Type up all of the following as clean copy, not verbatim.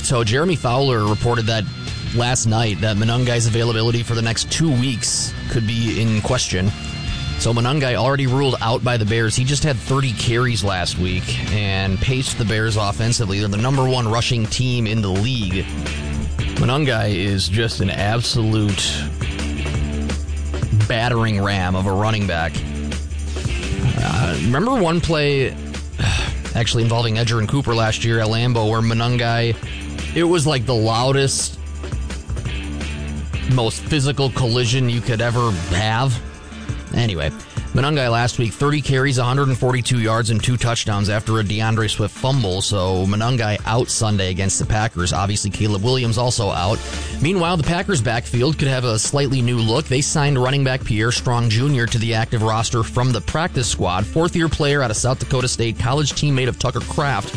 So Jeremy Fowler reported that last night that Monungai's availability for the next 2 weeks could be in question. So Monungai already ruled out by the Bears. He just had 30 carries last week and paced the Bears offensively. They're the number one rushing team in the league. Monungai is just an absolute battering ram of a running back. Remember one play actually involving Edger and Cooper last year at Lambeau where Monungai, it was like the loudest, most physical collision you could ever have. Anyway, Monungai last week, 30 carries, 142 yards, and 2 touchdowns after a DeAndre Swift fumble. So Monungai out Sunday against the Packers. Obviously, Caleb Williams also out. Meanwhile, the Packers' backfield could have a slightly new look. They signed running back Pierre Strong Jr. to the active roster from the practice squad. Fourth-year player out of South Dakota State, college teammate of Tucker Kraft.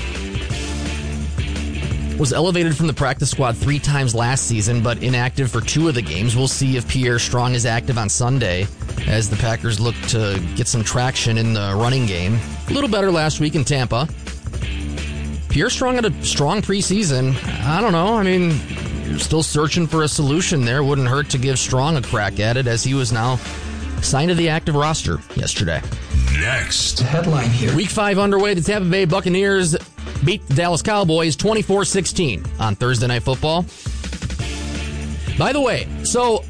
Was elevated from the practice squad 3 times last season, but inactive for 2 of the games. We'll see if Pierre Strong is active on Sunday as the Packers look to get some traction in the running game. A little better last week in Tampa. Pierre Strong had a strong preseason. I don't know. I mean, you're still searching for a solution there. Wouldn't hurt to give Strong a crack at it as he was now signed to the active roster yesterday. Next. Headline here. Week 5 underway. The Tampa Bay Buccaneers beat the Dallas Cowboys 24-16 on Thursday Night Football. By the way, so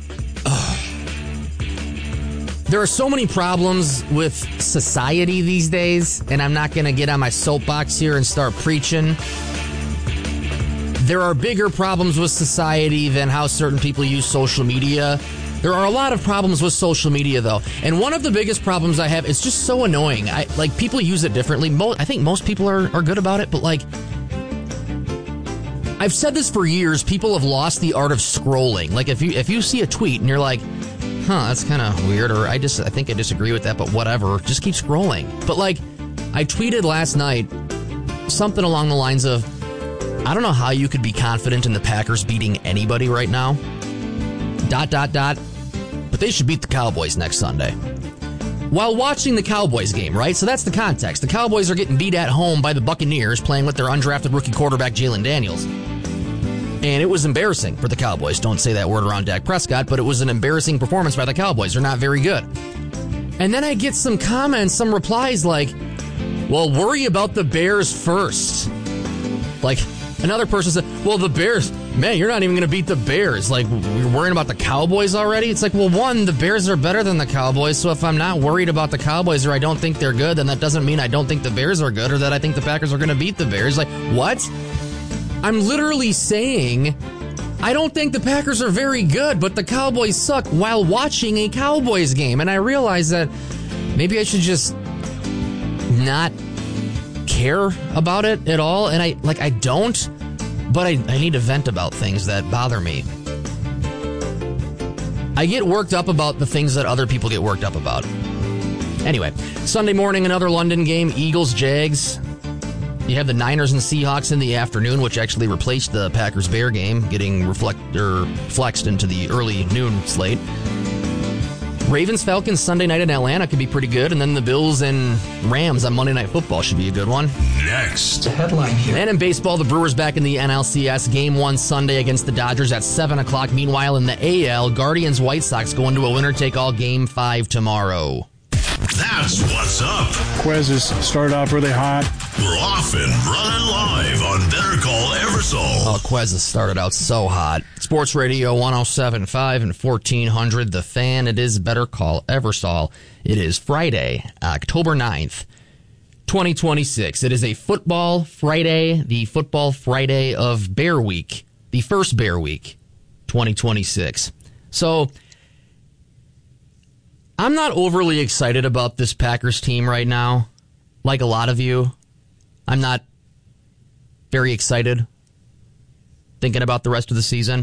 there are so many problems with society these days, and I'm not going to get on my soapbox here and start preaching. There are bigger problems with society than how certain people use social media. There are a lot of problems with social media, though. And one of the biggest problems I have, it's just so annoying. People use it differently. I think most people are good about it, but I've said this for years, people have lost the art of scrolling. Like, if you see a tweet and you're like, that's kind of weird, or I think I disagree with that, but whatever, just keep scrolling. But I tweeted last night something along the lines of, I don't know how you could be confident in the Packers beating anybody right now. ... But they should beat the Cowboys next Sunday. While watching the Cowboys game, right? So that's the context. The Cowboys are getting beat at home by the Buccaneers playing with their undrafted rookie quarterback Jalen Daniels. And it was embarrassing for the Cowboys. Don't say that word around Dak Prescott, but it was an embarrassing performance by the Cowboys. They're not very good. And then I get some comments, some replies like, well, worry about the Bears first. Like, another person said, well, the Bears, man, you're not even going to beat the Bears. Like, you're worrying about the Cowboys already? It's like, well, one, the Bears are better than the Cowboys, so if I'm not worried about the Cowboys or I don't think they're good, then that doesn't mean I don't think the Bears are good or that I think the Packers are going to beat the Bears. Like, what? I'm literally saying I don't think the Packers are very good, but the Cowboys suck while watching a Cowboys game. And I realize that maybe I should just not care about it at all. And I don't. But I need to vent about things that bother me. I get worked up about the things that other people get worked up about. Anyway, Sunday morning, another London game, Eagles-Jags. You have the Niners and Seahawks in the afternoon, which actually replaced the Packers-Bear game, getting flexed into the early noon slate. Ravens-Falcons Sunday night in Atlanta could be pretty good, and then the Bills and Rams on Monday Night Football should be a good one. Next. Headline here. And in baseball, the Brewers back in the NLCS. Game 1 Sunday against the Dodgers at 7 o'clock. Meanwhile, in the AL, Guardians-White Sox go into a winner-take-all Game 5 tomorrow. That's what's up. Quez has started off really hot. We're off and running live on Better Call Eversole. Oh, Quez has started out so hot. Sports Radio 107.5 and 1400. The Fan. It is Better Call Eversole. It is Friday, October 9th, 2026. It is a football Friday, the football Friday of Bear Week, the first Bear Week, 2026. So, I'm not overly excited about this Packers team right now, like a lot of you. I'm not very excited thinking about the rest of the season.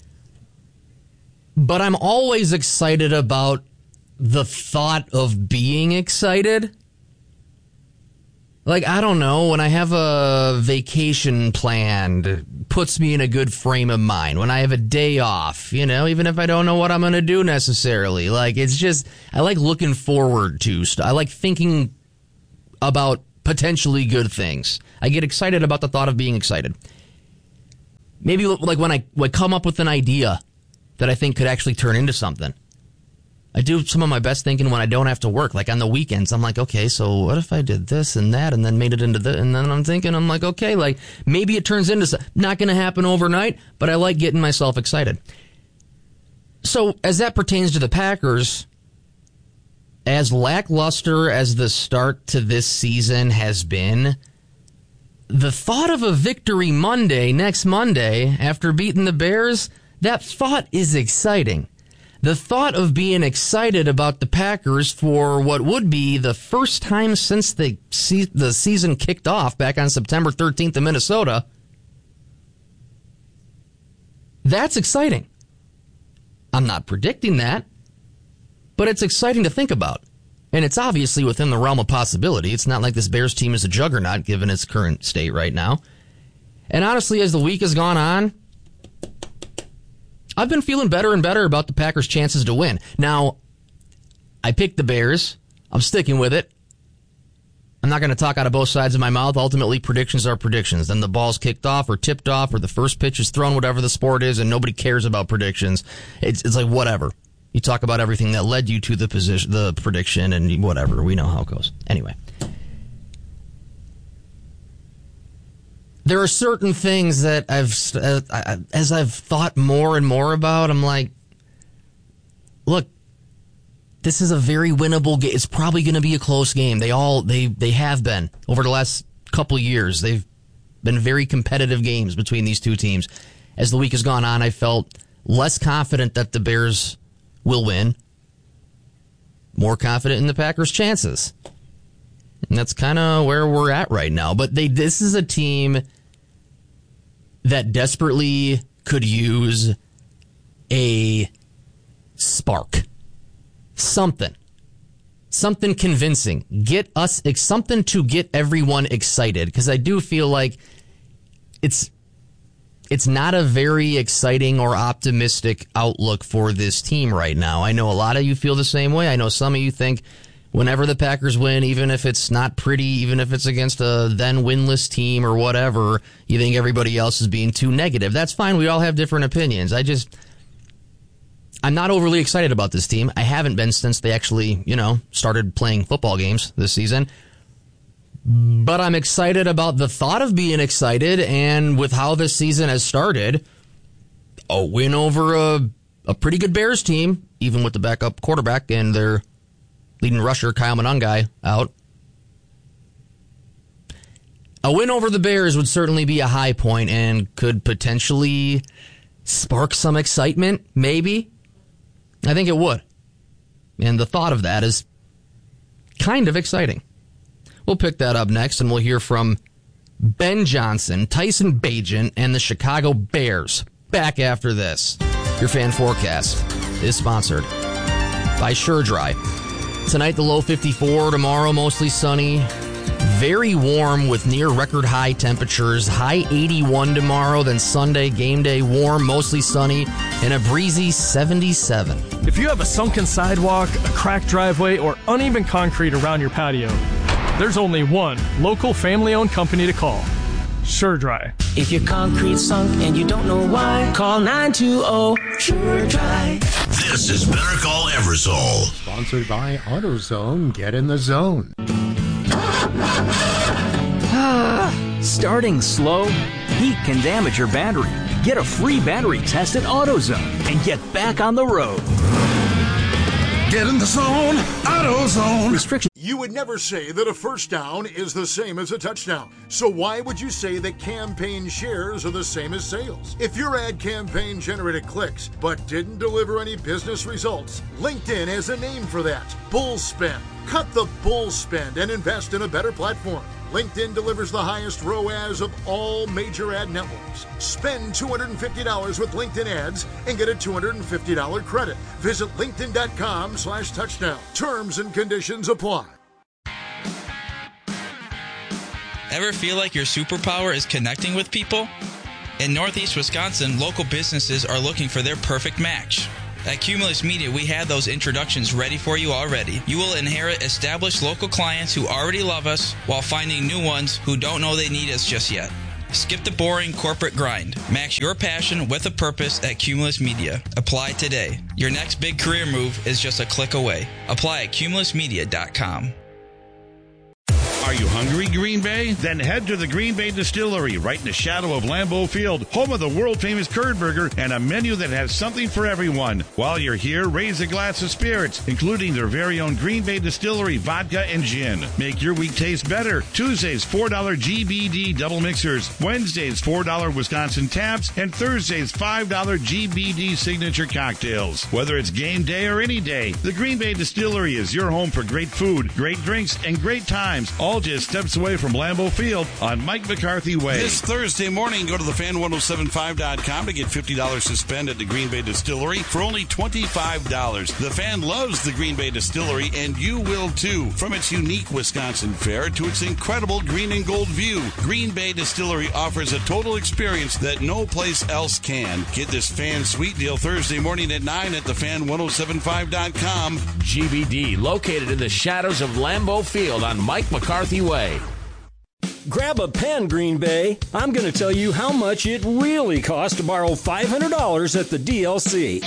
But I'm always excited about the thought of being excited. Like, I don't know, when I have a vacation planned, it puts me in a good frame of mind. When I have a day off, even if I don't know what I'm going to do necessarily. Like, it's just, I like looking forward to stuff. I like thinking about potentially good things. I get excited about the thought of being excited. Maybe like when I come up with an idea that I think could actually turn into something. I do some of my best thinking when I don't have to work. Like on the weekends, I'm like, okay, so what if I did this and that and then made it into this? And then I'm like, okay, like maybe it turns into something. Not going to happen overnight, but I like getting myself excited. So as that pertains to the Packers, as lackluster as the start to this season has been, the thought of a victory next Monday, after beating the Bears, that thought is exciting. The thought of being excited about the Packers for what would be the first time since the season kicked off back on September 13th in Minnesota, that's exciting. I'm not predicting that, but it's exciting to think about. And it's obviously within the realm of possibility. It's not like this Bears team is a juggernaut given its current state right now. And honestly, as the week has gone on, I've been feeling better and better about the Packers' chances to win. Now, I picked the Bears. I'm sticking with it. I'm not going to talk out of both sides of my mouth. Ultimately, predictions are predictions. Then the ball's kicked off or tipped off or the first pitch is thrown, whatever the sport is, and nobody cares about predictions. It's like whatever. You talk about everything that led you to the prediction, and whatever. We know how it goes. Anyway. There are certain things that as I've thought more and more about, I'm like, look, this is a very winnable game. It's probably going to be a close game. They have been over the last couple of years. They've been very competitive games between these two teams. As the week has gone on, I felt less confident that the Bears will win, more confident in the Packers' chances. And that's kind of where we're at right now. But this is a team that desperately could use a spark. Something convincing. Something to get everyone excited. Because I do feel like it's not a very exciting or optimistic outlook for this team right now. I know a lot of you feel the same way. I know some of you think whenever the Packers win, even if it's not pretty, even if it's against a then winless team or whatever, you think everybody else is being too negative. That's fine. We all have different opinions. I'm not overly excited about this team. I haven't been since they actually, started playing football games this season. But I'm excited about the thought of being excited, and with how this season has started, a win over a pretty good Bears team, even with the backup quarterback and their leading rusher, Kyle Monangai, out. A win over the Bears would certainly be a high point and could potentially spark some excitement, maybe. I think it would. And the thought of that is kind of exciting. We'll pick that up next, and we'll hear from Ben Johnson, Tyson Bagent, and the Chicago Bears. Back after this. Your fan forecast is sponsored by SureDry. Tonight, the low 54. Tomorrow, mostly sunny. Very warm with near record high temperatures. High 81 tomorrow. Then Sunday, game day, warm, mostly sunny, and a breezy 77. If you have a sunken sidewalk, a cracked driveway, or uneven concrete around your patio, there's only one local family-owned company to call. SureDry. If your concrete's sunk and you don't know why, call 920-SureDry. This is Better Call Eversole. Sponsored by AutoZone. Get in the zone. Starting slow? Heat can damage your battery. Get a free battery test at AutoZone and get back on the road. Get in the zone, AutoZone. Restriction. You would never say that a first down is the same as a touchdown. So why would you say that campaign shares are the same as sales? If your ad campaign generated clicks but didn't deliver any business results, LinkedIn has a name for that. Bull spend. Cut the bull spend and invest in a better platform. LinkedIn delivers the highest ROAS of all major ad networks. Spend $250 with LinkedIn ads and get a $250 credit. Visit linkedin.com/touchdown. Terms and conditions apply. Ever feel like your superpower is connecting with people? In Northeast Wisconsin, local businesses are looking for their perfect match. At Cumulus Media, we have those introductions ready for you already. You will inherit established local clients who already love us while finding new ones who don't know they need us just yet. Skip the boring corporate grind. Match your passion with a purpose at Cumulus Media. Apply today. Your next big career move is just a click away. Apply at cumulusmedia.com. Are you hungry, Green Bay? Then head to the Green Bay Distillery, right in the shadow of Lambeau Field, home of the world-famous curd burger and a menu that has something for everyone. While you're here, raise a glass of spirits, including their very own Green Bay Distillery vodka and gin. Make your week taste better. Tuesdays, $4 GBD double mixers. Wednesdays, $4 Wisconsin taps. And Thursdays, $5 GBD signature cocktails. Whether it's game day or any day, the Green Bay Distillery is your home for great food, great drinks, and great times. All just steps away from Lambeau Field on Mike McCarthy Way. This Thursday morning, go to thefan1075.com to get $50 to spend at the Green Bay Distillery for only $25. The Fan loves the Green Bay Distillery, and you will too. From its unique Wisconsin fare to its incredible green and gold view, Green Bay Distillery offers a total experience that no place else can. Get this Fan Sweet Deal Thursday morning at 9 at thefan1075.com. GBD, located in the shadows of Lambeau Field on Mike McCarthy Way. Grab a pen, Green Bay. I'm going to tell you how much it really costs to borrow $500 at the DLC.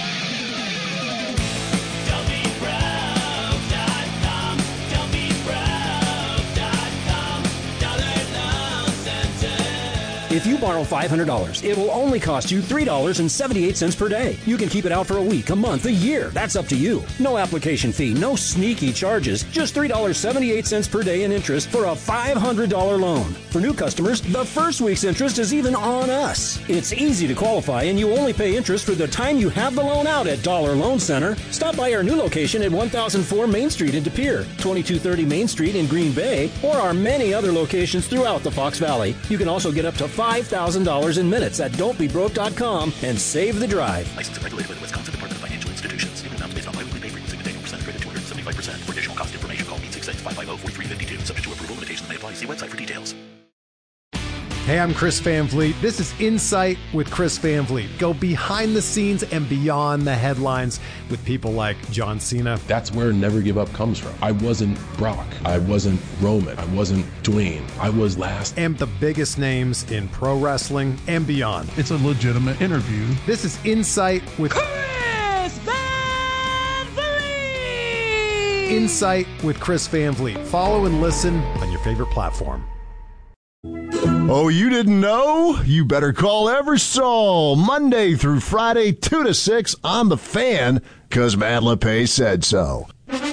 If you borrow $500, it will only cost you $3.78 per day. You can keep it out for a week, a month, a year. That's up to you. No application fee, no sneaky charges. Just $3.78 per day in interest for a $500 loan. For new customers, the first week's interest is even on us. It's easy to qualify, and you only pay interest for the time you have the loan out at Dollar Loan Center. Stop by our new location at 1004 Main Street in De Pere, 2230 Main Street in Green Bay, or our many other locations throughout the Fox Valley. You can also get up to $5,000 in minutes at don'tbebroke.com and save the drive. Licensed and regulated by the Wisconsin Department of Financial Institutions. Even amounts based on biweekly pay frequency with annual percent rate of 275%. For additional cost information, call 866-550-4352. Subject to approval, limitations may apply. See website for details. Hey, I'm Chris Van Vliet. This is Insight with Chris Van Vliet. Go behind the scenes and beyond the headlines with people like John Cena. That's where Never Give Up comes from. I wasn't Brock. I wasn't Roman. I wasn't Dwayne. I was last. And the biggest names in pro wrestling and beyond. It's a legitimate interview. This is Insight with Chris Van Vliet. Insight with Chris Van Vliet. Follow and listen on your favorite platform. Oh, you didn't know? You better call Eversole Monday through Friday, 2 to 6 on The Fan, because Matt LePay said so.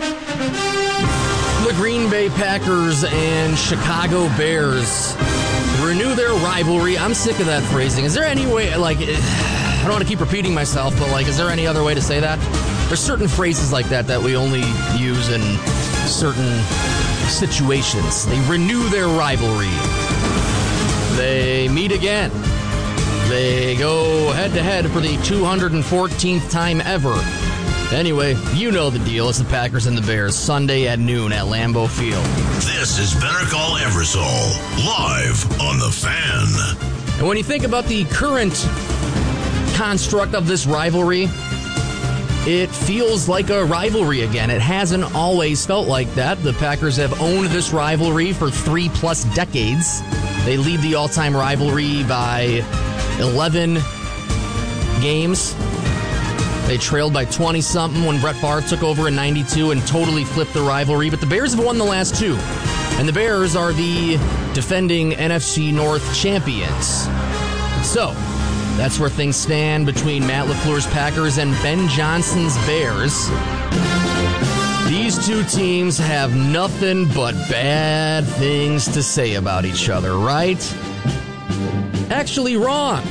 The Green Bay Packers and Chicago Bears renew their rivalry. I'm sick of that phrasing. Is there any way, I don't want to keep repeating myself, but, is there any other way to say that? There's certain phrases like that we only use in certain situations. They renew their rivalry. They meet again. They go head-to-head for the 214th time ever. Anyway, you know the deal. It's the Packers and the Bears, Sunday at noon at Lambeau Field. This is Better Call Eversole, live on The Fan. And when you think about the current construct of this rivalry, it feels like a rivalry again. It hasn't always felt like that. The Packers have owned this rivalry for 3+ decades. They lead the all-time rivalry by 11 games. They trailed by 20-something when Brett Favre took over in '92 and totally flipped the rivalry. But the Bears have won the last two. And the Bears are the defending NFC North champions. So, that's where things stand between Matt LaFleur's Packers and Ben Johnson's Bears. These two teams have nothing but bad things to say about each other, right? Actually, wrong.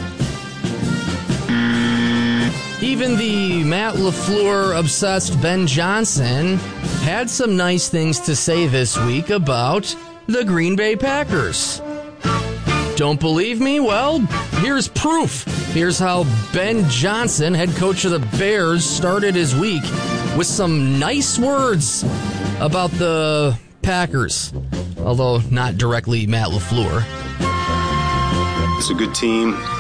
Even the Matt LaFleur-obsessed Ben Johnson had some nice things to say this week about the Green Bay Packers. Don't believe me? Well, here's proof. Here's how Ben Johnson, head coach of the Bears, started his week with some nice words about the Packers, although not directly Matt LaFleur. It's a good team.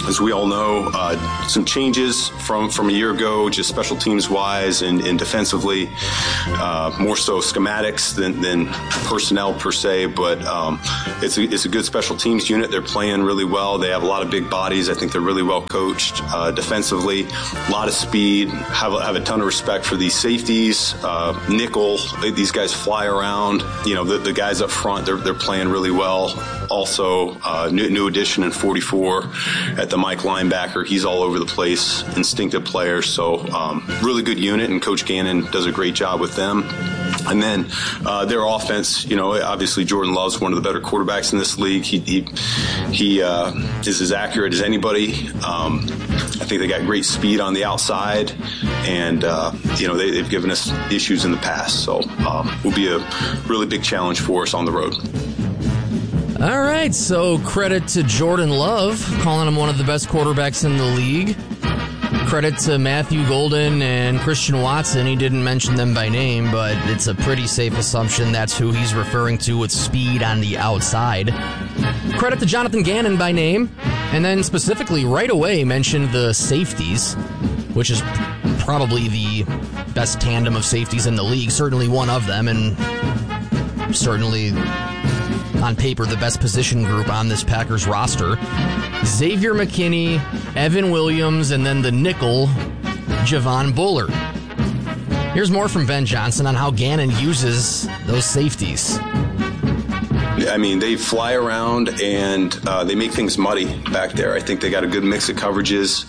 as we all know, some changes from a year ago, just special teams wise and defensively, more so schematics than personnel per se. But it's a good special teams unit. They're playing really well. They have a lot of big bodies. I think they're really well coached defensively. A lot of speed. Have a ton of respect for these safeties. Nickel. These guys fly around. The guys up front. They're playing really well. Also, new addition in 44 at the Mike linebacker. He's all over the place, instinctive player. So really good unit, and Coach Gannon does a great job with them. And then their offense, obviously Jordan Love's one of the better quarterbacks in this league. He is as accurate as anybody. I think they got great speed on the outside, and they've given us issues in the past. So will be a really big challenge for us on the road. All right, so credit to Jordan Love, calling him one of the best quarterbacks in the league. Credit to Matthew Golden and Christian Watson. He didn't mention them by name, but it's a pretty safe assumption that's who he's referring to with speed on the outside. Credit to Jonathan Gannon by name, and then specifically right away mentioned the safeties, which is probably the best tandem of safeties in the league. Certainly one of them, and certainly on paper the best position group on this Packers roster. Xavier McKinney, Evan Williams, and then the nickel, Javon Bullard. Here's more from Ben Johnson on how Gannon uses those safeties. I mean, they fly around and they make things muddy back there. I think they got a good mix of coverages.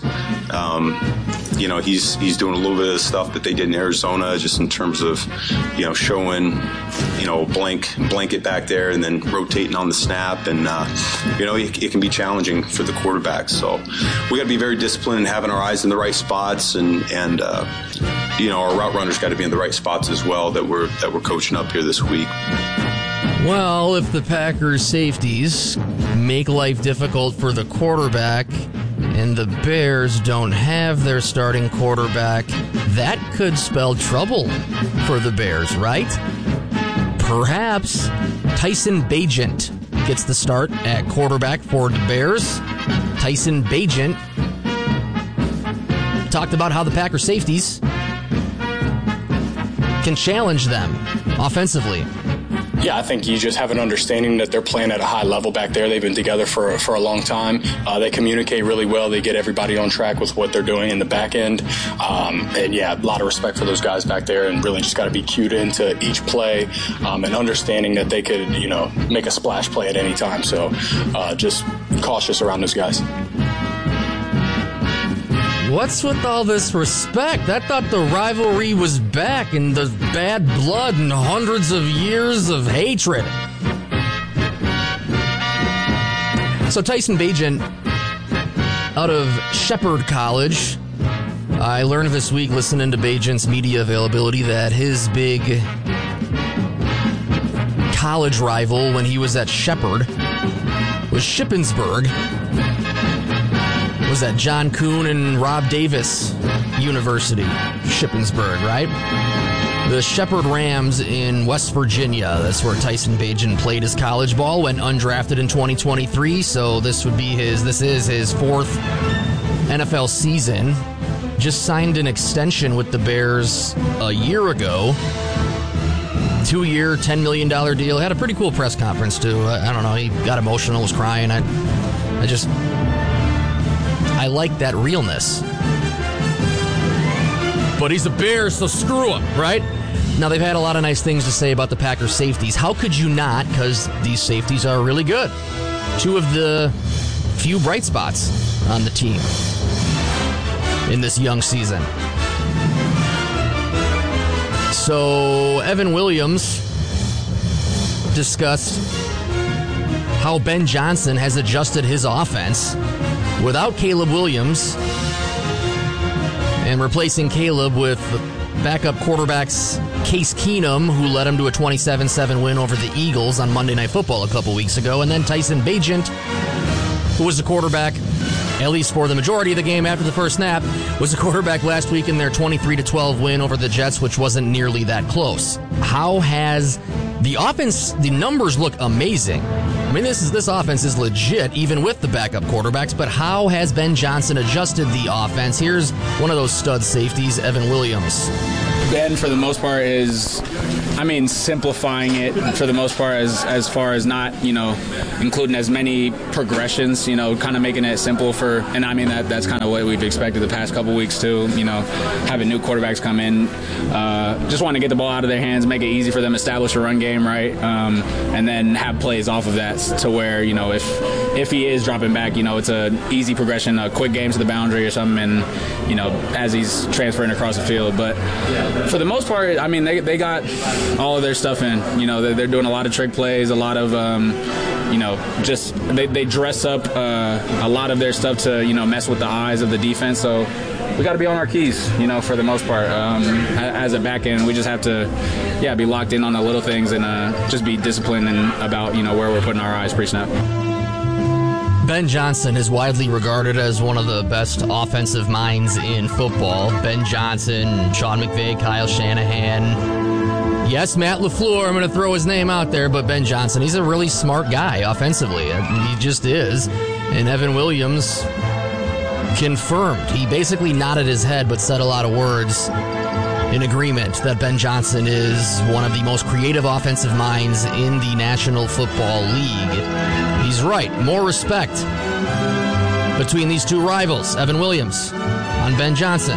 He's doing a little bit of the stuff that they did in Arizona, just in terms of, showing, blanket back there and then rotating on the snap. And, it can be challenging for the quarterback. So we got to be very disciplined and having our eyes in the right spots. And our route runners got to be in the right spots as well that we're coaching up here this week. Well, if the Packers safeties make life difficult for the quarterback and the Bears don't have their starting quarterback, that could spell trouble for the Bears, right? Perhaps Tyson Bagent gets the start at quarterback for the Bears. Tyson Bagent talked about how the Packers safeties can challenge them offensively. Yeah, I think you just have an understanding that they're playing at a high level back there. They've been together for a long time. They communicate really well. They get everybody on track with what they're doing in the back end. And yeah, a lot of respect for those guys back there, and really just got to be cued into each play and understanding that they could, make a splash play at any time. So just cautious around those guys. What's with all this respect? I thought the rivalry was back and the bad blood and hundreds of years of hatred. So Tyson Bagent out of Shepherd College. I learned this week listening to Bagent's media availability that his big college rival when he was at Shepherd was Shippensburg. Was that John Kuhn and Rob Davis University, Shippensburg, right? The Shepherd Rams in West Virginia. That's where Tyson Bagent played his college ball, went undrafted in 2023, so this is his fourth NFL season. Just signed an extension with the Bears a year ago. 2-year, $10 million deal. Had a pretty cool press conference, too. I don't know, he got emotional, was crying. I like that realness. But he's a Bear, so screw him, right? Now, they've had a lot of nice things to say about the Packers safeties. How could you not? Because these safeties are really good. Two of the few bright spots on the team in this young season. So, Evan Williams discussed how Ben Johnson has adjusted his offense without Caleb Williams and replacing Caleb with backup quarterbacks Case Keenum, who led him to a 27-7 win over the Eagles on Monday Night Football a couple weeks ago, and then Tyson Bagent, who was the quarterback, at least for the majority of the game after the first snap, was the quarterback last week in their 23-12 win over the Jets, which wasn't nearly that close. How has the offense, the numbers look amazing, I mean, this offense is legit, even with the backup quarterbacks, but how has Ben Johnson adjusted the offense? Here's one of those stud safeties, Evan Williams. Ben, for the most part, is, simplifying it for the most part as far as not, including as many progressions, kind of making it simple that's kind of what we've expected the past couple weeks too, having new quarterbacks come in, just want to get the ball out of their hands, make it easy for them to establish a run game, right, and then have plays off of that to where, if he is dropping back, it's a easy progression, a quick game to the boundary or something, and, as he's transferring across the field. But for the most part, they got all of their stuff in. They're doing a lot of trick plays, a lot of, they dress up a lot of their stuff to, mess with the eyes of the defense. So we got to be on our keys, for the most part. As a back end, we just have to, be locked in on the little things and just be disciplined and about, where we're putting our eyes pre-snap. Ben Johnson is widely regarded as one of the best offensive minds in football. Ben Johnson, Sean McVay, Kyle Shanahan. Yes, Matt LaFleur, I'm going to throw his name out there, but Ben Johnson, he's a really smart guy offensively. He just is. And Evan Williams confirmed. He basically nodded his head but said a lot of words in agreement that Ben Johnson is one of the most creative offensive minds in the National Football League. He's right. More respect between these two rivals. Evan Williams on Ben Johnson.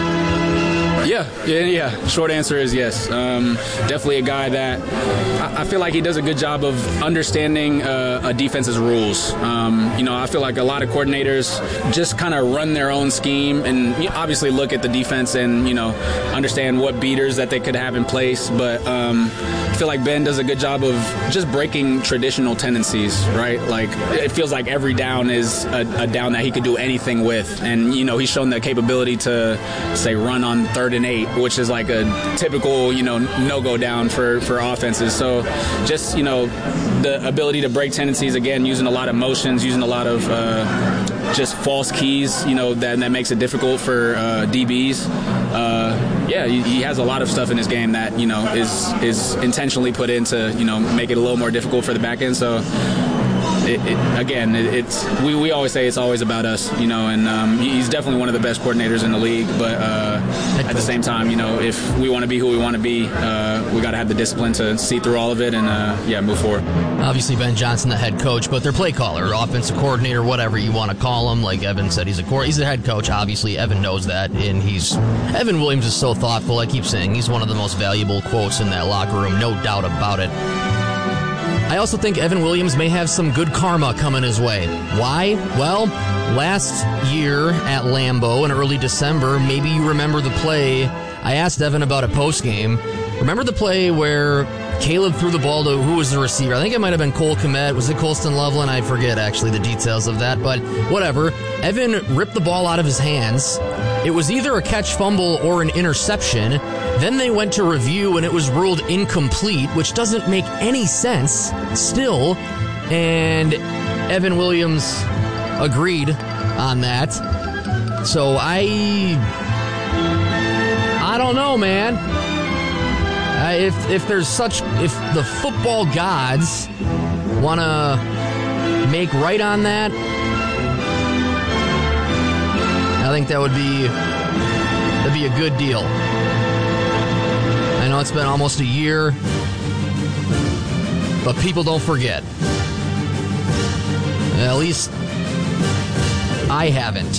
Yeah. Short answer is yes. Definitely a guy that I feel like he does a good job of understanding a defense's rules. I feel like a lot of coordinators just kind of run their own scheme and obviously look at the defense and, understand what beaters that they could have in place. But I feel like Ben does a good job of just breaking traditional tendencies, right? Like, it feels like every down is a down that he could do anything with. And, he's shown the capability to, say, run on 3rd and 8, which is like a typical, no-go down for offenses. So just, the ability to break tendencies, again, using a lot of motions, using a lot of just false keys, that makes it difficult for DBs. He has a lot of stuff in his game that, is intentionally put in to, make it a little more difficult for the back end. So, we always say it's always about us, and he's definitely one of the best coordinators in the league. But at the same time, if we want to be who we want to be, we got to have the discipline to see through all of it and move forward. Obviously, Ben Johnson, the head coach, but their play caller, offensive coordinator, whatever you want to call him. Like Evan said, he's a head coach. Obviously, Evan knows that, and Evan Williams is so thoughtful. I keep saying he's one of the most valuable quotes in that locker room, no doubt about it. I also think Evan Williams may have some good karma coming his way. Why? Well, last year at Lambeau in early December, maybe you remember the play. I asked Evan about it post-game. Remember the play where Caleb threw the ball to, who was the receiver? I think it might have been Cole Kmet. Was it Colston Loveland? I forget, actually, the details of that. But whatever. Evan ripped the ball out of his hands. It was either a catch fumble or an interception. Then they went to review, and it was ruled incomplete, which doesn't make any sense still. And Evan Williams agreed on that. So I don't know, man. If the football gods want to make right on that, I think that'd be a good deal. I know it's been almost a year, but people don't forget. At least I haven't.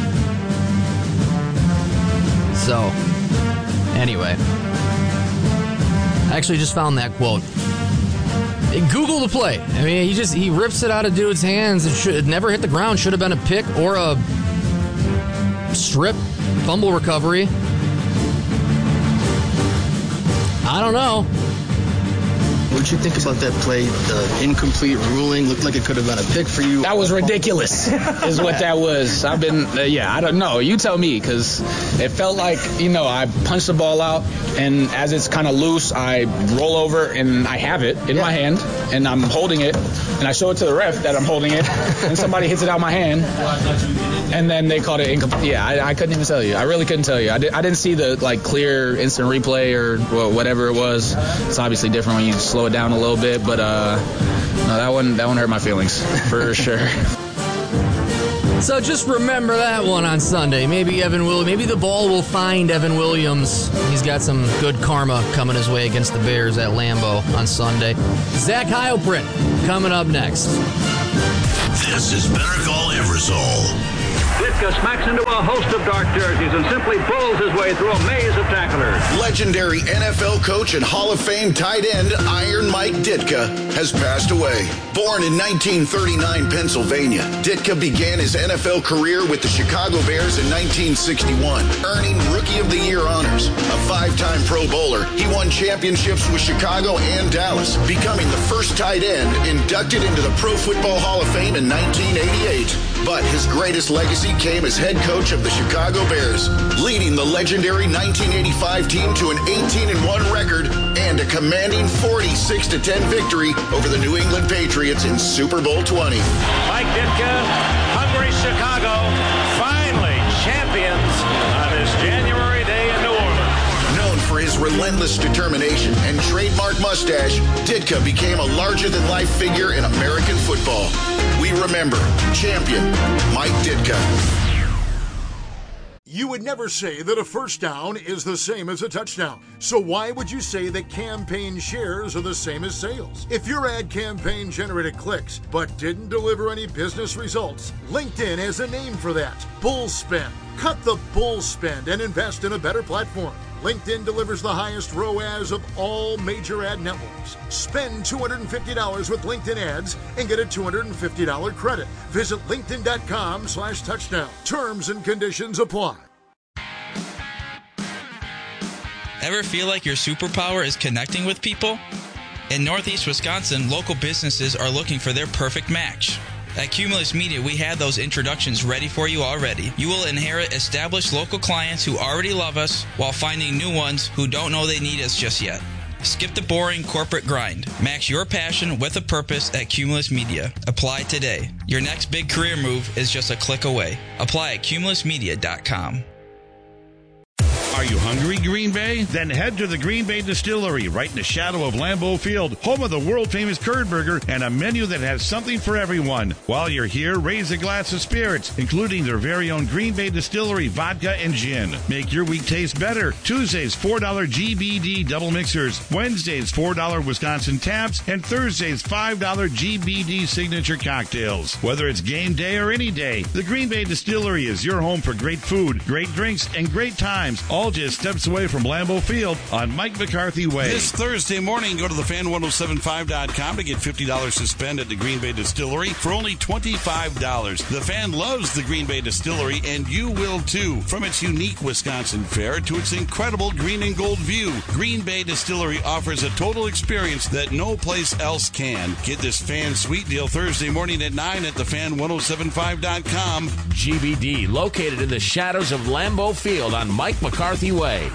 So, anyway. I actually just found that quote. Google the play. I mean, he rips it out of dude's hands. It never hit the ground. Should have been a pick or a strip fumble recovery. I don't know. What did you think about that play? The incomplete ruling looked like it could have been a pick for you. That was ridiculous, is what that was. I don't know. You tell me, because it felt like, I punched the ball out, and as it's kind of loose, I roll over, and I have it in my hand, and I'm holding it, and I show it to the ref that I'm holding it, and somebody hits it out of my hand, and then they called it incomplete. Yeah, I couldn't even tell you. I really couldn't tell you. I didn't see the, clear instant replay or whatever it was. It's obviously different when you slow it down a little bit, but No, that one hurt my feelings for sure. So just remember that one on Sunday. Maybe the ball will find Evan Williams. He's got some good karma coming his way against the Bears at Lambeau on Sunday. Zach Heilprin coming up next. This is Better Call Eversole. Ditka smacks into a host of dark jerseys and simply pulls his way through a maze of tacklers. Legendary NFL coach and Hall of Fame tight end Iron Mike Ditka has passed away. Born in 1939 Pennsylvania, Ditka began his NFL career with the Chicago Bears in 1961, earning Rookie of the Year honors. A 5-time Pro Bowler, he won championships with Chicago and Dallas, becoming the first tight end inducted into the Pro Football Hall of Fame in 1988. But his greatest legacy came as head coach of the Chicago Bears, leading the legendary 1985 team to an 18-1 record and a commanding 46-10 victory over the New England Patriots in Super Bowl 20. Mike Ditka, hungry Chicago, finally champions on this January day in New Orleans. Known for his relentless determination and trademark mustache, Ditka became a larger-than-life figure in American football. We remember champion Mike Ditka. You would never say that a first down is the same as a touchdown. So why would you say that campaign shares are the same as sales? If your ad campaign generated clicks but didn't deliver any business results, LinkedIn has a name for that: bull spend. Cut the bull spend and invest in a better platform. LinkedIn delivers the highest ROAS of all major ad networks. Spend $250 with LinkedIn ads and get a $250 credit. Visit linkedin.com/touchdown. Terms and conditions apply. Ever feel like your superpower is connecting with people? In Northeast Wisconsin, local businesses are looking for their perfect match. At Cumulus Media, we have those introductions ready for you already. You will inherit established local clients who already love us while finding new ones who don't know they need us just yet. Skip the boring corporate grind. Match your passion with a purpose at Cumulus Media. Apply today. Your next big career move is just a click away. Apply at cumulusmedia.com. Are you hungry, Green Bay? Then head to the Green Bay Distillery, right in the shadow of Lambeau Field, home of the world-famous curd burger and a menu that has something for everyone. While you're here, raise a glass of spirits, including their very own Green Bay Distillery vodka and gin. Make your week taste better. Tuesdays, $4 GBD double mixers. Wednesdays, $4 Wisconsin taps. And Thursdays, $5 GBD signature cocktails. Whether it's game day or any day, the Green Bay Distillery is your home for great food, great drinks, and great times, all just steps away from Lambeau Field on Mike McCarthy Way. This Thursday morning, go to thefan1075.com to get $50 to spend at the Green Bay Distillery for only $25. The Fan loves the Green Bay Distillery, and you will too. From its unique Wisconsin fare to its incredible green and gold view, Green Bay Distillery offers a total experience that no place else can. Get this Fan Suite deal Thursday morning at 9 at thefan1075.com. GBD, located in the shadows of Lambeau Field on Mike McCarthy Way.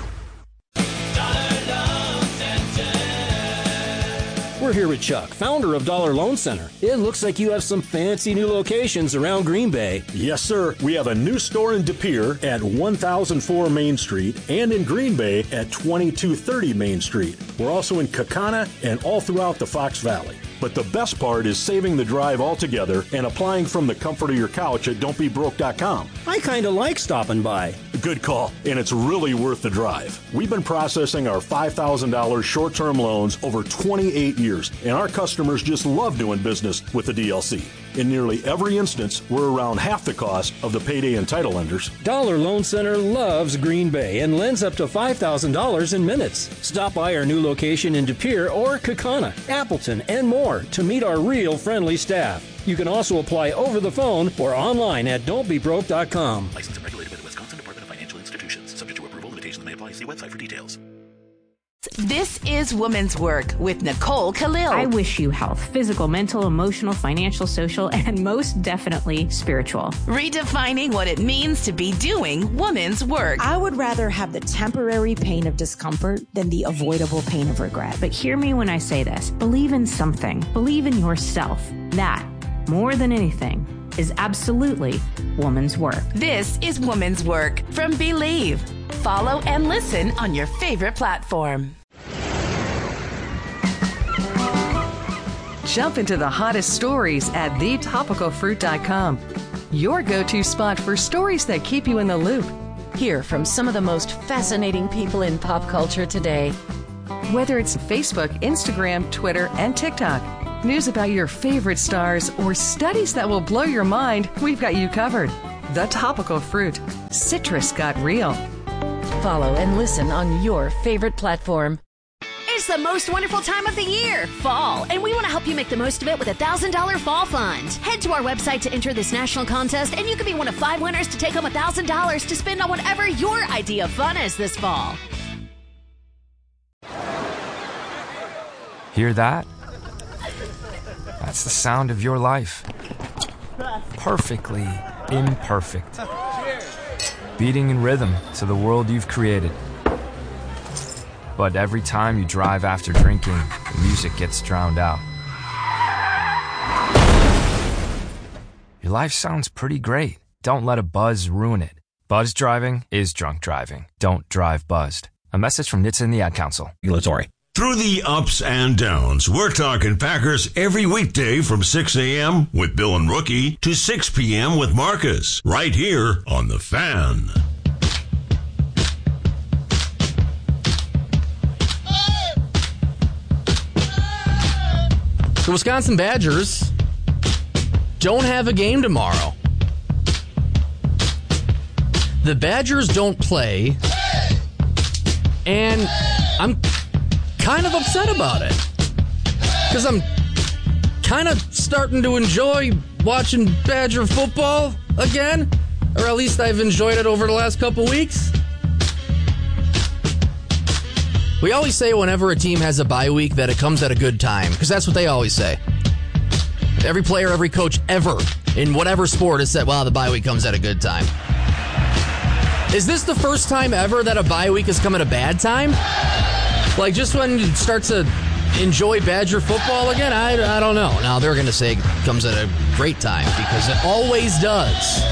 We're here with Chuck, founder of Dollar Loan Center. It looks like you have some fancy new locations around Green Bay. Yes, sir. We have a new store in De Pere at 1004 Main Street and in Green Bay at 2230 Main Street. We're also in Kaukauna and all throughout the Fox Valley. But the best part is saving the drive altogether and applying from the comfort of your couch at don'tbebroke.com. I kind of like stopping by. Good call, and it's really worth the drive. We've been processing our $5,000 short-term loans over 28 years, and our customers just love doing business with the DLC. In nearly every instance, we're around half the cost of the payday and title lenders. Dollar Loan Center loves Green Bay and lends up to $5,000 in minutes. Stop by our new location in De Pere or Kaukauna, Appleton, and more to meet our real friendly staff. You can also apply over the phone or online at don'tbebroke.com. Licensed and regulated by the Wisconsin Department of Financial Institutions. Subject to approval. Limitations may apply. See website for details. This is Women's Work with Nicole Khalil. I wish you health, physical, mental, emotional, financial, social, and most definitely spiritual. Redefining what it means to be doing women's work. I would rather have the temporary pain of discomfort than the avoidable pain of regret. But hear me when I say this. Believe in something. Believe in yourself. That, more than anything, is absolutely woman's work. This is Woman's Work from Believe. Follow and listen on your favorite platform. Jump into the hottest stories at thetopicalfruit.com. Your go-to spot for stories that keep you in the loop. Hear from some of the most fascinating people in pop culture today. Whether it's Facebook, Instagram, Twitter, and TikTok, news about your favorite stars, or studies that will blow your mind, we've got you covered. The Topical Fruit. Citrus got real. Follow and listen on your favorite platform. It's the most wonderful time of the year, fall, and we want to help you make the most of it with a $1,000 fall fund. Head to our website to enter this national contest, and you could be one of 5 winners to take home $1,000 to spend on whatever your idea of fun is this fall. Hear that? That's the sound of your life. Perfectly imperfect. Beating in rhythm to the world you've created. But every time you drive after drinking, the music gets drowned out. Your life sounds pretty great. Don't let a buzz ruin it. Buzz driving is drunk driving. Don't drive buzzed. A message from NHTSA and the Ad Council. Regulatory. Through the ups and downs, we're talking Packers every weekday from 6 a.m. with Bill and Rookie to 6 p.m. with Marcus, right here on The Fan. The Wisconsin Badgers don't have a game tomorrow. The Badgers don't play, and I'm kind of upset about it because I'm kind of starting to enjoy watching Badger football again, or at least I've enjoyed it over the last couple weeks. We always say whenever a team has a bye week that it comes at a good time, because that's what they always say. Every player, every coach ever in whatever sport has said, well, the bye week comes at a good time. Is this the first time ever that a bye week has come at a bad time? Like just when you start to enjoy Badger football again? I don't know. Now they're going to say it comes at a great time because it always does.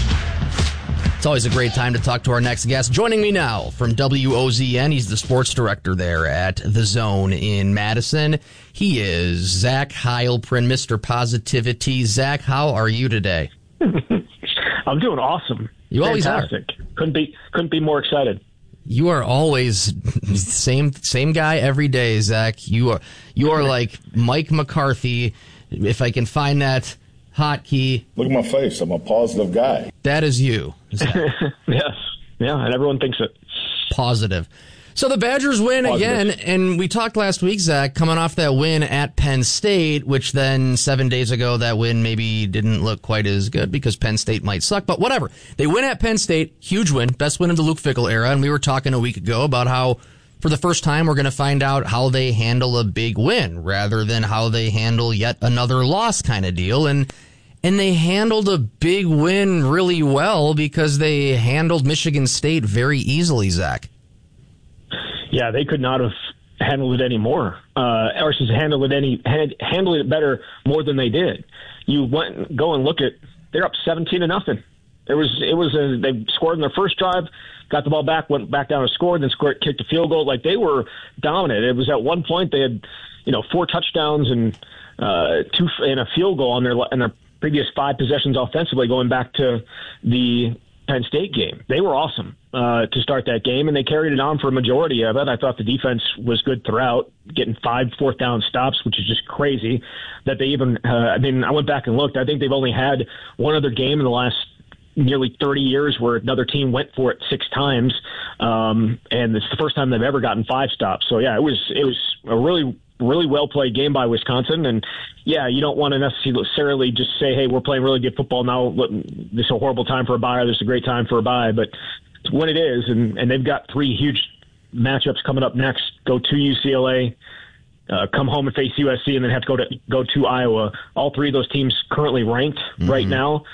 It's always a great time to talk to our next guest. Joining me now from WOZN, he's the sports director there at The Zone in Madison. He is Zach Heilprin, Mr. Positivity. Zach, how are you today? I'm doing awesome. You always Fantastic. Couldn't be more excited. You are always same guy every day, Zach. You are like Mike McCarthy. If I can find that hotkey. Look at my face. I'm a positive guy. That is you. Yes. Yeah, and everyone thinks it. Positive. So the Badgers win again, and we talked last week, Zach, coming off that win at Penn State, which then 7 days ago, that win maybe didn't look quite as good because Penn State might suck, but whatever. They win at Penn State, huge win, best win of the Luke Fickell era, and we were talking a week ago about how for the first time we're going to find out how they handle a big win rather than how they handle yet another loss kind of deal, and they handled a big win really well because they handled Michigan State very easily, Zach. Yeah, they could not have handled it any more, or just handled it better more than they did. You go and look at, they're up 17-0. They scored in their first drive, got the ball back, went back down and scored, then kicked a field goal. Like they were dominant. It was at one point they had, 4 touchdowns and 2 and a field goal on their previous 5 possessions offensively, going back to the Penn State game. They were awesome to start that game, and they carried it on for a majority of it. I thought the defense was good throughout, getting 5 fourth-down stops, which is just crazy that they even I went back and looked. I think they've only had one other game in the last nearly 30 years where another team went for it 6 times, and it's the first time they've ever gotten 5 stops. So, yeah, it was a really well-played game by Wisconsin, and yeah, you don't want to necessarily just say, hey, we're playing really good football now, this is a horrible time for a bye, or this is a great time for a bye, but when it is, and they've got 3 huge matchups coming up next, go to UCLA, come home and face USC, and then have to go to Iowa. All 3 of those teams currently ranked right now.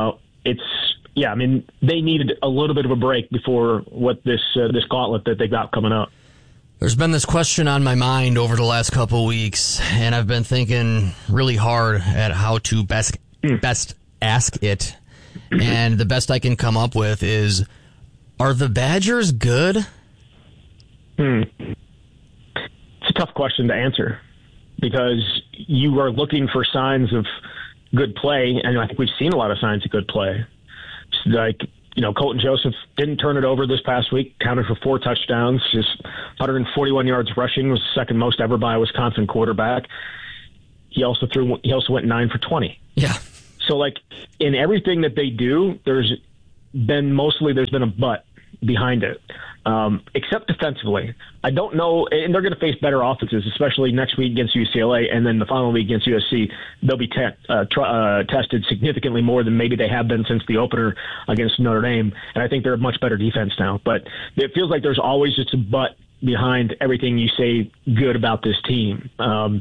They needed a little bit of a break before what this gauntlet that they got coming up. There's been this question on my mind over the last couple weeks, and I've been thinking really hard at how to best ask it. And the best I can come up with is, are the Badgers good? It's a tough question to answer. because you are looking for signs of good play, and I think we've seen a lot of signs of good play. It's like, Colton Joseph didn't turn it over this past week, counted for 4 touchdowns. His 141 yards rushing was the second most ever by a Wisconsin quarterback. He also went 9 for 20. Yeah. So, like, in everything that they do, there's been a but behind it, except defensively. I don't know, and they're going to face better offenses, especially next week against UCLA, and then the following week against USC. They'll be tested significantly more than maybe they have been since the opener against Notre Dame, and I think they're a much better defense now. But it feels like there's always just a but behind everything you say good about this team.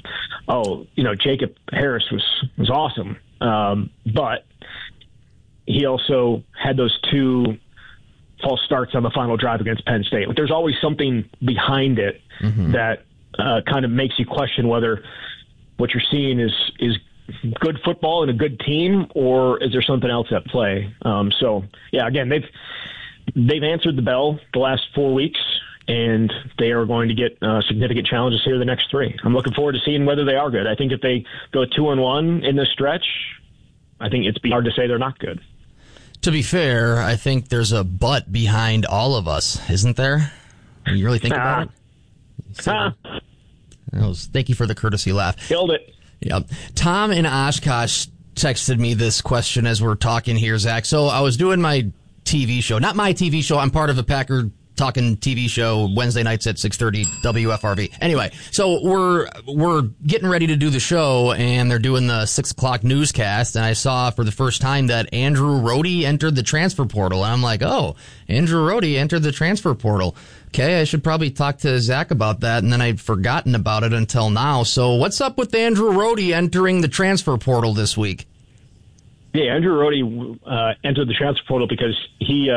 Jacob Harris was awesome, but he also had those 2 false starts on the final drive against Penn State. Like, there's always something behind it that kind of makes you question whether what you're seeing is good football and a good team, or is there something else at play? Again, they've answered the bell the last 4 weeks, and they are going to get significant challenges here the next 3. I'm looking forward to seeing whether they are good. I think if they go 2-1 in this stretch, I think it's hard to say they're not good. To be fair, I think there's a but behind all of us, isn't there? When you really think about it? Thank you for the courtesy laugh. Killed it. Yep. Tom in Oshkosh texted me this question as we're talking here, Zach. So I was doing my TV show. Not my TV show. I'm part of a Packer Talking TV show Wednesday nights at 6:30 WFRV. Anyway, so we're getting ready to do the show, and they're doing the 6 o'clock newscast, and I saw for the first time that Andrew Rohde entered the transfer portal, and I'm like, oh, Andrew Rohde entered the transfer portal. Okay, I should probably talk to Zach about that, and then I'd forgotten about it until now. So what's up with Andrew Rohde entering the transfer portal this week? Yeah, Andrew Rohde entered the transfer portal because he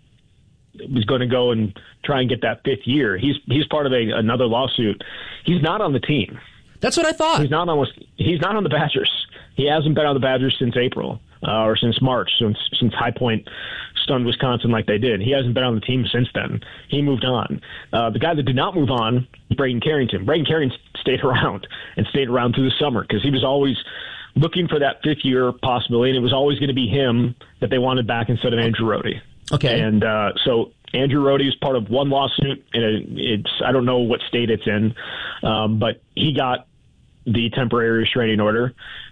was going to go and try and get that 5th year. He's part of another lawsuit. He's not on the team. That's what I thought. He's not on the Badgers. He hasn't been on the Badgers since April or since March, since High Point stunned Wisconsin like they did. He hasn't been on the team since then. He moved on. The guy that did not move on, Braden Carrington. Braden Carrington stayed around through the summer because he was always looking for that 5th year possibility, and it was always going to be him that they wanted back instead of Andrew Rohde. Okay. And so Andrew Rohde is part of one lawsuit, and I don't know what state it's in, but he got the temporary restraining order.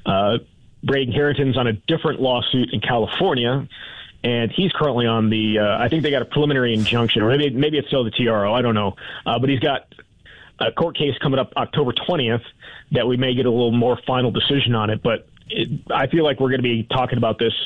Braden Carrington's on a different lawsuit in California, and he's currently on the I think they got a preliminary injunction, or maybe it's still the TRO, I don't know. But he's got a court case coming up October 20th that we may get a little more final decision on it. But I feel like we're going to be talking about this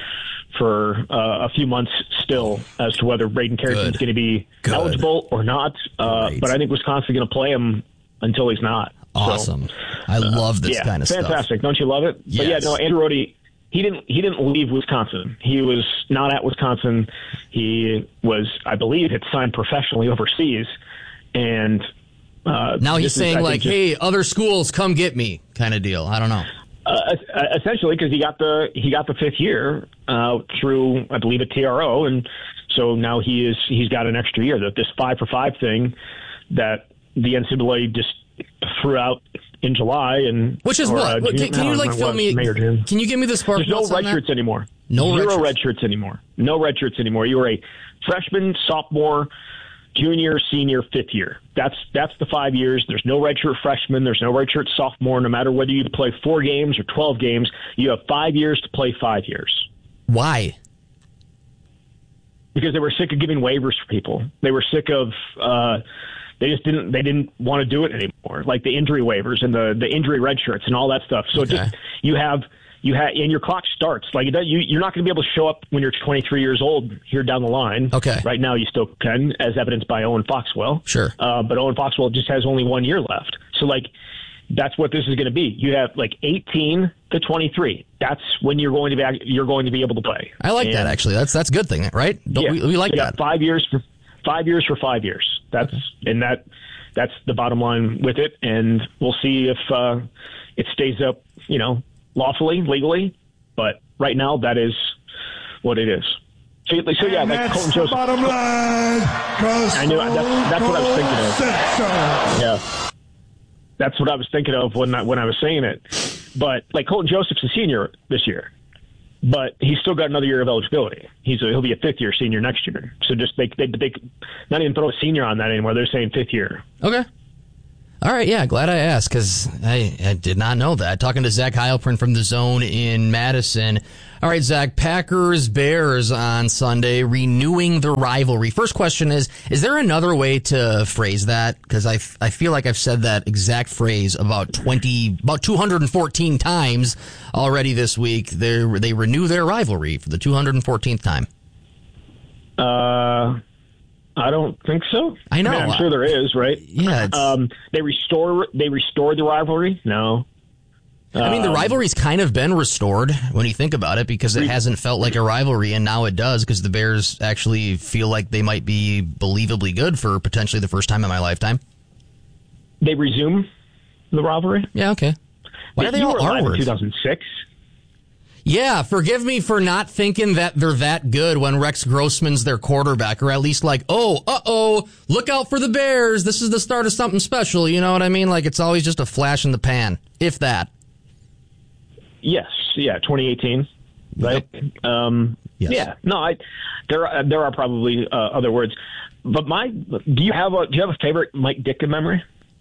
for a few months still as to whether Braden Carrington is going to be eligible or not. But I think Wisconsin's going to play him until he's not. Awesome. So, I love this kind of stuff. Fantastic. Don't you love it? Yes. But yeah, no, Andrew Rohde, he didn't leave Wisconsin. He was not at Wisconsin. He was, I believe, had signed professionally overseas. And now he's saying hey, other schools, come get me kind of deal. I don't know. Essentially, because he got the 5th year through, I believe, a TRO, and so now he's got an extra year. That this 5 for 5 thing that the NCAA just threw out in July, and which is what? Can you fill me? Can you give me the spark? There's no red shirts anymore. Zero red shirts anymore. No red shirts anymore. You were a freshman, sophomore, junior, senior, 5th year. That's the 5 years. There's no redshirt freshman. There's no redshirt sophomore. No matter whether you play 4 games or 12 games, you have 5 years to play 5 years. Why? Because they were sick of giving waivers for people. They were sick of they didn't want to do it anymore. Like the injury waivers and the injury redshirts and all that stuff. So you have and your clock starts. Like you're not going to be able to show up when you're 23 years old here down the line. Okay. Right now you still can, as evidenced by Owen Foxwell. Sure. But Owen Foxwell just has only 1 year left. So that's what this is going to be. You have 18 to 23. That's when you're going to be able to play. I like that actually. That's a good thing, right? We like that. 5 years for 5 years for 5 years. That's the bottom line with it, and we'll see if it stays up, lawfully, legally. But right now, that is what it is. So yeah, like Colton Joseph. Bottom line. I knew that's what I was thinking of. Yeah. That's what I was thinking of when I was saying it. But like Colton Joseph's a senior this year, but he's still got another year of eligibility. He'll be a fifth-year senior next year. So just they not even throw a senior on that anymore. They're saying fifth year. Okay. All right, yeah, glad I asked because I did not know that. Talking to Zach Heilprin from The Zone in Madison. All right, Zach, Packers-Bears on Sunday, renewing the rivalry. First question is there another way to phrase that? Because I feel like I've said that exact phrase about 214 times already this week. They renew their rivalry for the 214th time. I don't think so. I know. I'm sure there is, right? Yeah. They restored the rivalry? No. I mean, the rivalry's kind of been restored when you think about it because it hasn't felt like a rivalry, and now it does because the Bears actually feel like they might be believably good for potentially the first time in my lifetime. They resume the rivalry? Yeah, okay. Why are they all R-words? R-words? 2006? Yeah, forgive me for not thinking that they're that good when Rex Grossman's their quarterback, or at least like, look out for the Bears. This is the start of something special. You know what I mean? Like it's always just a flash in the pan, if that. Yes, yeah, 2018, right? Yep. Yes. Yeah, no, there are probably other words, but do you have a favorite Mike Ditka memory?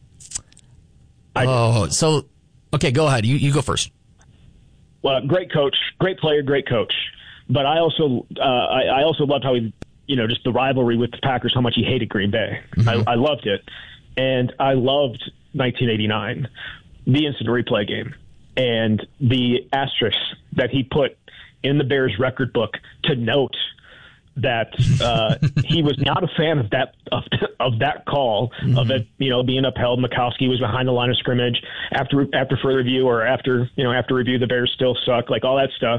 Okay, go ahead. You go first. Well, great coach, great player, great coach. But I also loved how he, just the rivalry with the Packers, how much he hated Green Bay. Mm-hmm. I loved it, and I loved 1989, the instant replay game. And the asterisk that he put in the Bears record book to note that he was not a fan of that call, mm-hmm. of it being upheld. Mikowski was behind the line of scrimmage after further review, or after review the Bears still suck, like all that stuff.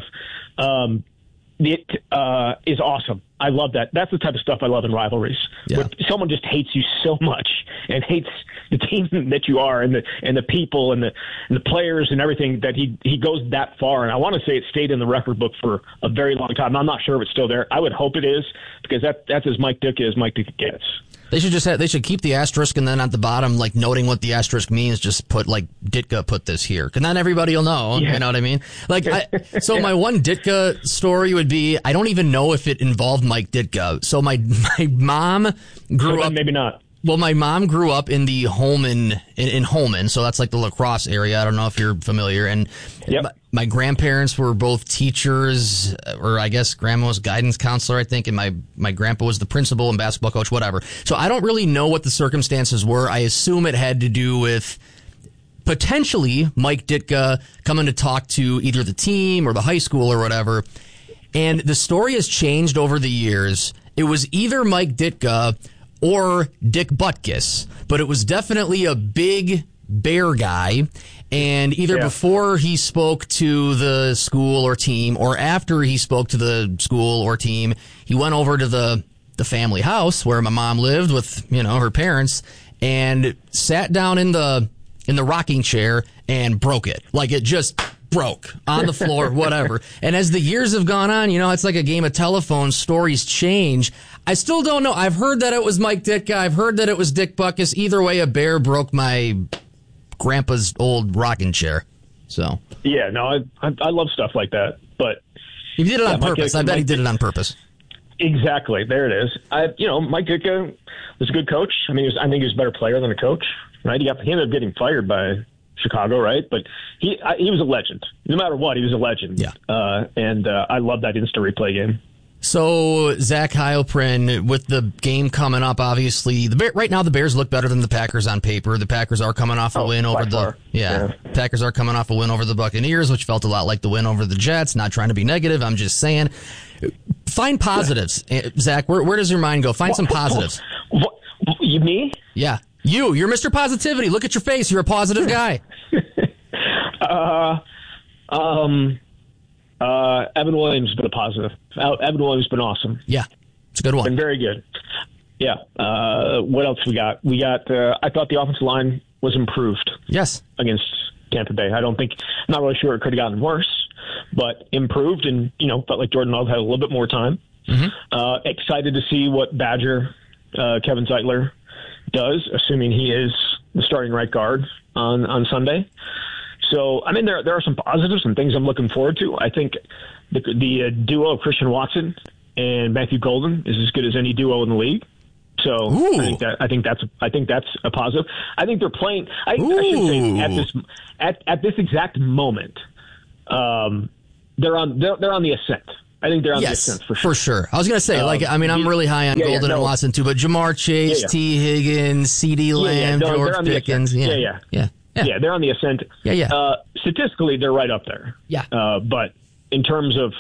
It is awesome. I love that. That's the type of stuff I love in rivalries. Yeah. Where someone just hates you so much and hates the team that you are and the people and the players and everything, that he goes that far. And I want to say it stayed in the record book for a very long time. I'm not sure if it's still there. I would hope it is, because that's as Mike Ditka gets. They should keep the asterisk, and then at the bottom, like noting what the asterisk means, just put like Ditka put this here, because not everybody will know. Yeah. You know what I mean? Like, my one Ditka story would be, I don't even know if it involved Mike Ditka. So my mom grew up. Maybe not. Well, my mom grew up in the Holman, in Holman, so that's like the La Crosse area. I don't know if you're familiar. And yep. My grandparents were both teachers, or I guess grandma was guidance counselor, I think, and my grandpa was the principal and basketball coach, whatever. So I don't really know what the circumstances were. I assume it had to do with potentially Mike Ditka coming to talk to either the team or the high school or whatever. And the story has changed over the years. It was either Mike Ditka or Dick Butkus, but it was definitely a big Bear guy. And either before he spoke to the school or team, or after he spoke to the school or team, he went over to the family house where my mom lived with, her parents, and sat down in the rocking chair and broke it. Like, it just broke on the floor, whatever. And as the years have gone on, it's like a game of telephone. Stories change. I still don't know. I've heard that it was Mike Ditka. I've heard that it was Dick Butkus. Either way, a Bear broke my grandpa's old rocking chair. So yeah, no, I love stuff like that. But he did it on purpose. I bet he did it on purpose. Exactly. There it is. Mike Ditka was a good coach. I mean, I think he was a better player than a coach, right? He ended up getting fired by Chicago, right? But he was a legend. No matter what, he was a legend. Yeah. And I love that instant replay game. So, Zach Heilprin, with the game coming up, obviously, right now the Bears look better than the Packers on paper. The Packers are coming off a win over Packers are coming off a win over the Buccaneers, which felt a lot like the win over the Jets. Not trying to be negative, I'm just saying. Find positives, Zach. Where does your mind go? Find some positives. Me? Yeah. You're Mr. Positivity. Look at your face. You're a positive guy. Evan Williams has been a positive. Evan Williams has been awesome. Yeah, it's a good one. Been very good. Yeah. What else we got? I thought the offensive line was improved. Yes. Against Tampa Bay. I'm not really sure it could have gotten worse, but improved, and, felt like Jordan Love had a little bit more time. Mm-hmm. Excited to see what Badger, Kevin Zeitler, does, assuming he is the starting right guard on Sunday. So, I mean, there are some positives and things I'm looking forward to. I think the duo of Christian Watson and Matthew Golden is as good as any duo in the league. So I think that's a positive. I think they're playing. I should say at this exact moment, they're on the ascent. I think they're on the ascent for sure. I was going to say, I'm really high on Golden and Watson too, but Jamar Chase, T. Higgins, C.D. Lamb, George Pickens. Yeah, they're on the ascent. Statistically, they're right up there. But in terms of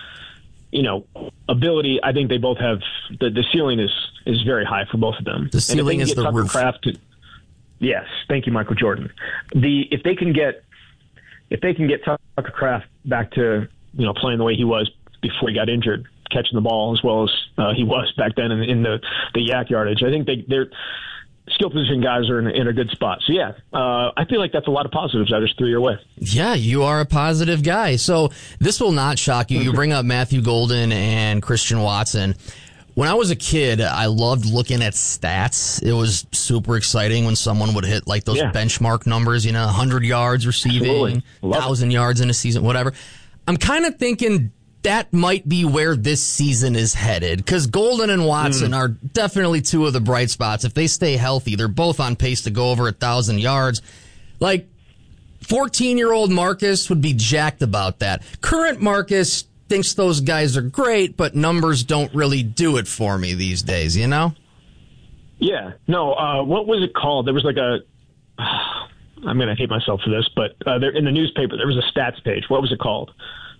ability, I think they both have the ceiling is very high for both of them. The ceiling is the roof. Yes, thank you, Michael Jordan. If they can get Tucker Kraft back to playing the way he was before he got injured, catching the ball as well as he was back then in the yak yardage, I think they're skill position guys are in a good spot. So, I feel like that's a lot of positives I just threw your way. Yeah, you are a positive guy. So this will not shock you. You bring up Matthew Golden and Christian Watson. When I was a kid, I loved looking at stats. It was super exciting when someone would hit like those benchmark numbers, 100 yards receiving, 1,000 yards in a season, whatever. I'm kind of thinking that might be where this season is headed, because Golden and Watson are definitely two of the bright spots. If they stay healthy, they're both on pace to go over 1,000 yards. Like, 14-year-old Marcus would be jacked about that. Current Marcus thinks those guys are great, but numbers don't really do it for me these days, Yeah. No, what was it called? There was like I'm going to hate myself for this, but there, in the newspaper, there was a stats page. What was it called?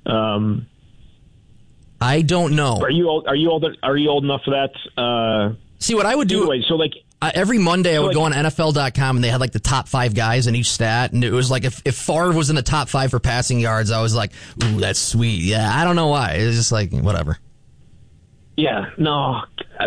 I don't know. Are you old enough for that? See, what I would do. Anyway, so every Monday I would go on NFL.com and they had like the top 5 guys in each stat, and it was like if Favre was in the top 5 for passing yards, I was like, ooh, that's sweet. Yeah, I don't know why. It's just like whatever. Yeah, no,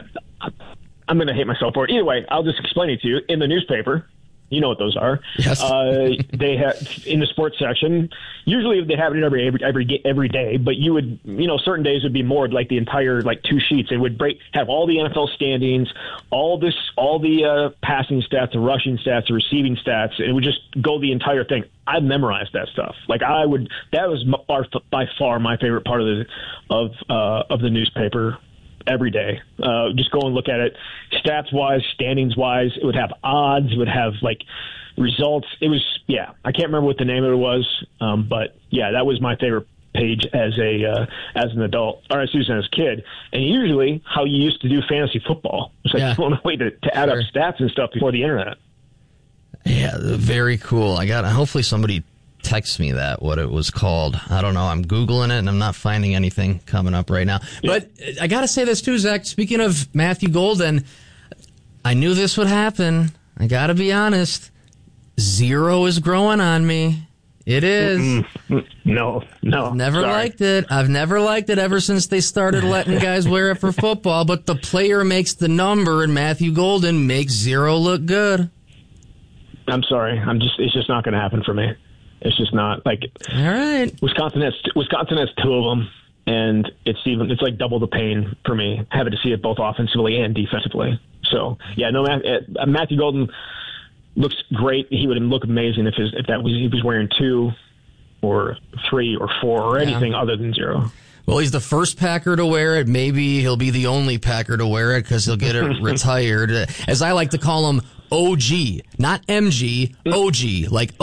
I'm going to hate myself for it. Either way, I'll just explain it to you. In the newspaper, you know what those are. Yes. They have in the sports section. Usually they have it every day, but you would, certain days would be more like the entire 2 sheets. It would have all the NFL standings, all the passing stats, the rushing stats, the receiving stats. It would just go the entire thing. I memorized that stuff. That was by far my favorite part of the newspaper. Every day, just go and look at it, stats wise, standings wise. It would have odds. It would have results. It was I can't remember what the name of it was, but that was my favorite page as an adult, or as a kid. And usually, how you used to do fantasy football. It's going away to add up stats and stuff before the internet. Yeah, very cool. Hopefully somebody text me what it was called. I don't know. I'm Googling it and I'm not finding anything coming up right now. Yeah. But I got to say this too, Zach. Speaking of Matthew Golden, I knew this would happen. I got to be honest. Zero is growing on me. It is. No. Never liked it. I've never liked it ever since they started letting guys wear it for football. But the player makes the number, and Matthew Golden makes zero look good. I'm sorry. It's just not going to happen for me. It's just not all right. Wisconsin has 2 of them, and it's like double the pain for me having to see it both offensively and defensively. So Matthew Golden looks great. He would look amazing if he was wearing 2 or 3 or 4 or anything other than 0. Well, he's the first Packer to wear it. Maybe he'll be the only Packer to wear it because he'll get it retired. As I like to call him, OG, not MG, OG, like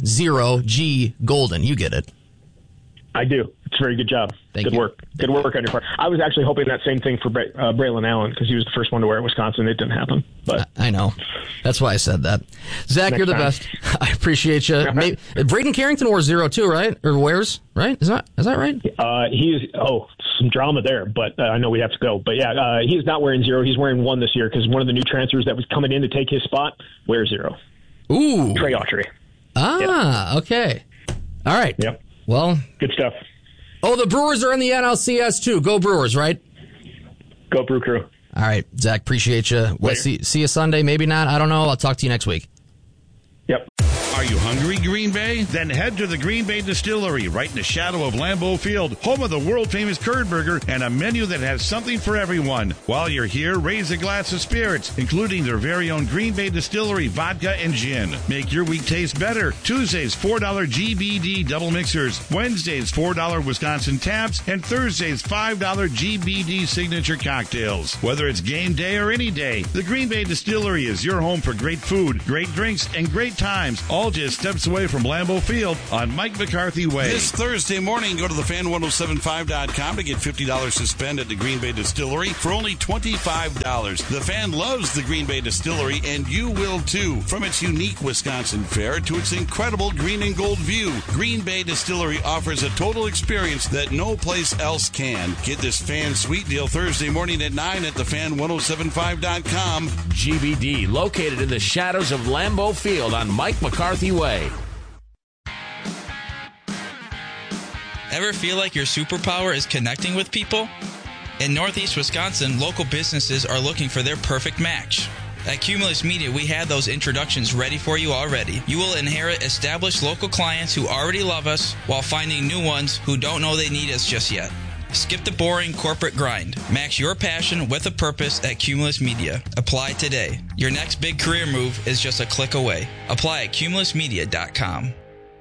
O0G Golden. You get it. I do. It's a very good job. Good work. Good work on your part. I was actually hoping that same thing for Braylon Allen because he was the first one to wear it at Wisconsin. It didn't happen. But I know. That's why I said that. Zach, you're the best. I appreciate you. Braden Carrington wore 0 too, right? Or wears, right? Is that right? Some drama there, but I know we have to go. But he's not wearing 0. He's wearing 1 this year because one of the new transfers that was coming in to take his spot wears 0. Ooh. Trey Autry. Okay. All right. Yep. Well, good stuff. Oh, the Brewers are in the NLCS too. Go Brewers, right? Go Brew Crew. All right, Zach, appreciate you. We'll see you Sunday, maybe not. I don't know. I'll talk to you next week. Yep. Are Are you hungry, Green Bay? Then head to the Green Bay Distillery, right in the shadow of Lambeau Field, home of the world-famous curd burger and a menu that has something for everyone. While you're here, raise a glass of spirits, including their very own Green Bay Distillery vodka and gin. Make your week taste better. Tuesdays, $4 GBD double mixers. Wednesdays, $4 Wisconsin taps. And Thursdays, $5 GBD signature cocktails. Whether it's game day or any day, the Green Bay Distillery is your home for great food, great drinks, and great times, all just steps away from Lambeau Field on Mike McCarthy Way. This Thursday morning, go to thefan1075.com to get $50 to spend at the Green Bay Distillery for only $25. The Fan loves the Green Bay Distillery, and you will too. From its unique Wisconsin fare to its incredible green and gold view, Green Bay Distillery offers a total experience that no place else can. Get this Fan Sweet Deal Thursday morning at 9 at thefan1075.com. GBD, located in the shadows of Lambeau Field on Mike McCarthy Way. Ever feel like your superpower is connecting with people? In Northeast Wisconsin, local businesses are looking for their perfect match. At Cumulus Media, we have those introductions ready for you already. You will inherit established local clients who already love us while finding new ones who don't know they need us just yet. Skip the boring corporate grind. Match your passion with a purpose at Cumulus Media. Apply today. Your next big career move is just a click away. Apply at cumulusmedia.com.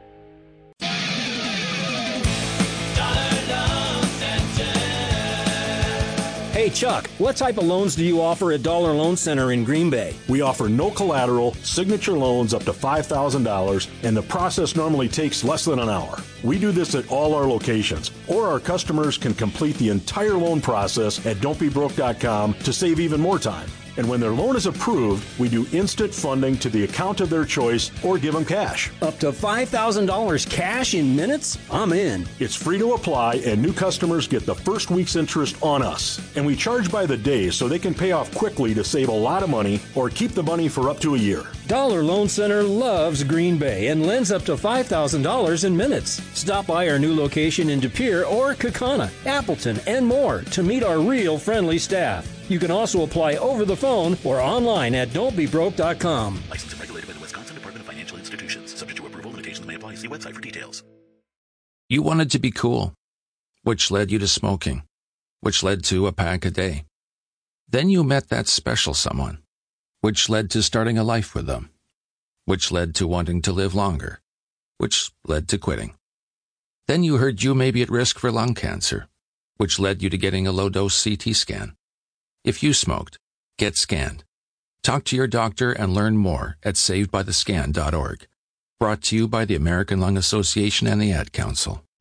Hey, Chuck, what type of loans do you offer at Dollar Loan Center in Green Bay? We offer no collateral, signature loans up to $5,000, and the process normally takes less than an hour. We do this at all our locations, or our customers can complete the entire loan process at don'tbebroke.com to save even more time. And when their loan is approved, we do instant funding to the account of their choice or give them cash. Up to $5,000 cash in minutes? I'm in. It's free to apply, and new customers get the first week's interest on us. And we charge by the day so they can pay off quickly to save a lot of money or keep the money for up to a year. Dollar Loan Center loves Green Bay and lends up to $5,000 in minutes. Stop by our new location in De Pere or Kaukauna, Appleton, and more to meet our real friendly staff. You can also apply over the phone or online at don'tbebroke.com. Licensed and regulated by the Wisconsin Department of Financial Institutions. Subject to approval, limitations may apply. See website for details. You wanted to be cool, which led you to smoking, which led to a pack a day. Then you met that special someone, which led to starting a life with them, which led to wanting to live longer, which led to quitting. Then you heard you may be at risk for lung cancer, which led you to getting a low-dose CT scan. If you smoked, get scanned. Talk to your doctor and learn more at savedbythescan.org. Brought to you by the American Lung Association and the Ad Council.